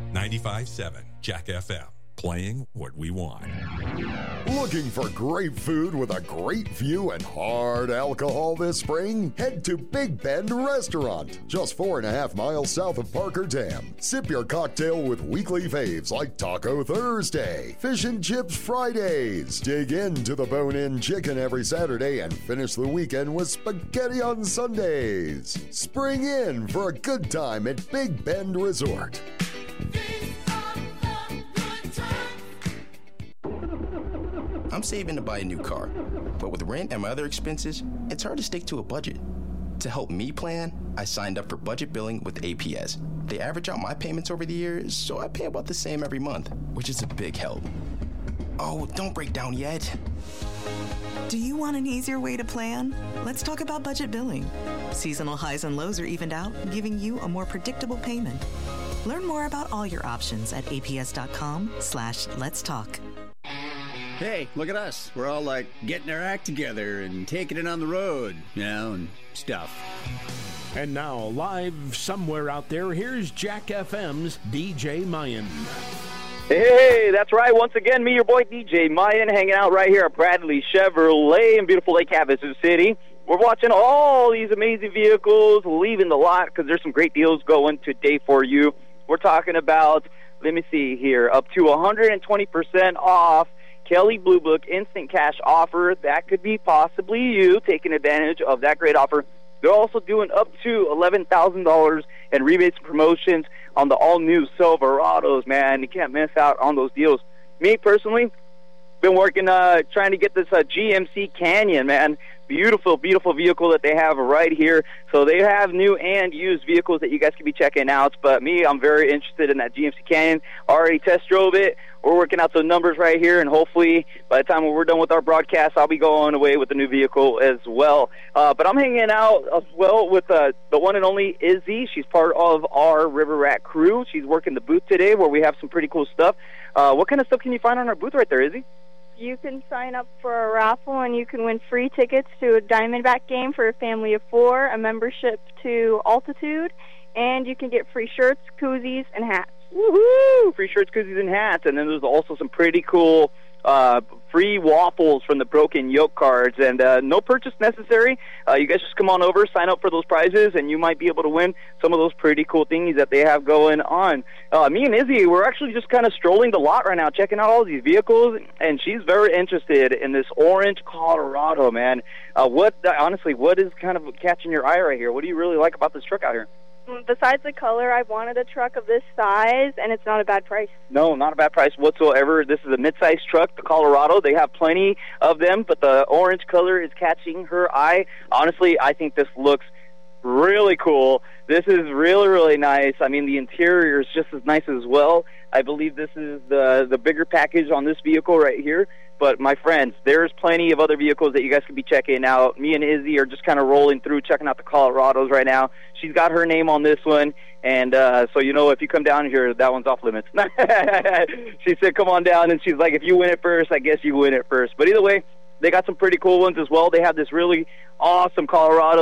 95.7 Jack FM. Playing what we want. Looking for great food with a great view and hard alcohol this spring? Head to Big Bend Restaurant, just 4.5 miles south of Parker Dam. Sip your cocktail with weekly faves like Taco Thursday, Fish and Chips Fridays. Dig into the bone-in chicken every Saturday and finish the weekend with spaghetti on Sundays. Spring in for a good time at Big Bend Resort. I'm saving to buy a new car, but with rent and my other expenses, it's hard to stick to a budget. To help me plan, I signed up for budget billing with APS. They average out my payments over the years, so I pay about the same every month, which is a big help. Oh, don't break down yet. Do you want an easier way to plan? Let's talk about budget billing. Seasonal highs and lows are evened out, giving you a more predictable payment. Learn more about all your options at aps.com/let's talk. Hey, look at us. We're all like getting our act together and taking it on the road, and stuff. And now, live somewhere out there, here's Jack FM's DJ Mayan. Hey, that's right. Once again, me, your boy DJ Mayan, hanging out right here at Bradley Chevrolet in beautiful Lake Havasu City. We're watching all these amazing vehicles leaving the lot because there's some great deals going today for you. We're talking about, let me see here, up to 120% off Kelly Blue Book instant cash offer. That could be possibly you taking advantage of that great offer. They're also doing up to $11,000 in rebates and promotions on the all-new Silverados, man. You can't miss out on those deals. Me, personally, been working, trying to get this GMC Canyon, man. Beautiful, beautiful vehicle that they have right here. So they have new and used vehicles that you guys can be checking out. But me, I'm very interested in that GMC Canyon. Already test drove it. We're working out some numbers right here, and hopefully by the time we're done with our broadcast, I'll be going away with the new vehicle as well. But I'm hanging out as well with the one and only Izzy. She's part of our River Rat crew. She's working the booth today where we have some pretty cool stuff. What kind of stuff can you find on our booth right there, Izzy? You can sign up for a raffle, and you can win free tickets to a Diamondback game for a family of 4, a membership to Altitude, and you can get free shirts, koozies, and hats. Woohoo! Free shirts, koozies, and hats. And then there's also some pretty cool free waffles from the Broken Yoke cards. And no purchase necessary. You guys just come on over, sign up for those prizes, and you might be able to win some of those pretty cool thingies that they have going on. Me and Izzy, we're actually just kind of strolling the lot right now, checking out all these vehicles, and she's very interested in this orange Colorado, man. Honestly, what is kind of catching your eye right here? What do you really like about this truck out here? Besides the color, I've wanted a truck of this size, and it's not a bad price. No, not a bad price whatsoever. This is a mid-size truck, the Colorado. They have plenty of them, but the orange color is catching her eye. Honestly, I think this looks really cool. This is really, really nice. I mean, the interior is just as nice as well. I believe this is the bigger package on this vehicle right here. But, my friends, there's plenty of other vehicles that you guys could be checking out. Me and Izzy are just kind of rolling through, checking out the Colorados right now. She's got her name on this one, and so, if you come down here, that one's off limits. She said, come on down, and she's like, if you win it first, I guess you win it first. But either way, they got some pretty cool ones as well. They have this really awesome Colorado